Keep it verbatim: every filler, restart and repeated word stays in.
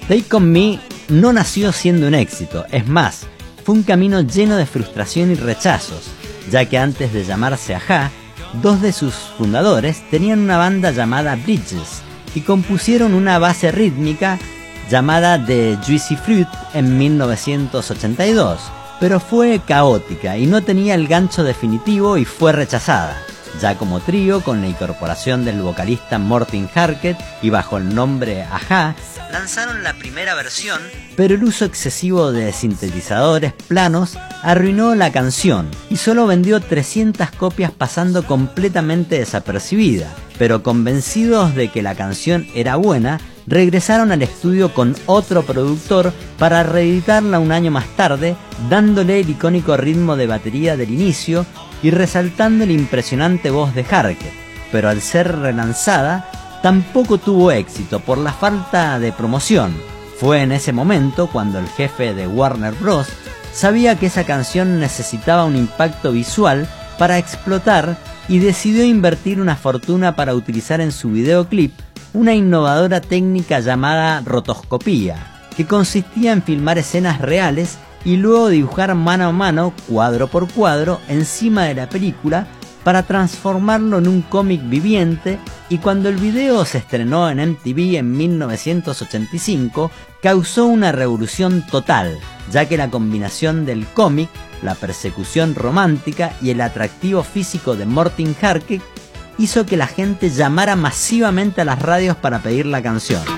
Take On Me no nació siendo un éxito, es más, fue un camino lleno de frustración y rechazos, ya que antes de llamarse A-ha, dos de sus fundadores tenían una banda llamada Bridges y compusieron una base rítmica llamada The Juicy Fruit en mil novecientos ochenta y dos, pero fue caótica y no tenía el gancho definitivo y fue rechazada. Ya como trío, con la incorporación del vocalista Morten Harket y bajo el nombre A-ha, lanzaron la primera versión, pero el uso excesivo de sintetizadores planos arruinó la canción y solo vendió trescientas copias, pasando completamente desapercibida. Pero convencidos de que la canción era buena, regresaron al estudio con otro productor para reeditarla un año más tarde, dándole el icónico ritmo de batería del inicio y resaltando la impresionante voz de Harket, pero al ser relanzada tampoco tuvo éxito por la falta de promoción. Fue en ese momento cuando el jefe de Warner Bros. Sabía que esa canción necesitaba un impacto visual para explotar y decidió invertir una fortuna para utilizar en su videoclip una innovadora técnica llamada rotoscopía, que consistía en filmar escenas reales y luego dibujar mano a mano, cuadro por cuadro, encima de la película para transformarlo en un cómic viviente, y cuando el video se estrenó en M T V en mil novecientos ochenta y cinco, causó una revolución total, ya que la combinación del cómic, la persecución romántica y el atractivo físico de Morten Harket hizo que la gente llamara masivamente a las radios para pedir la canción.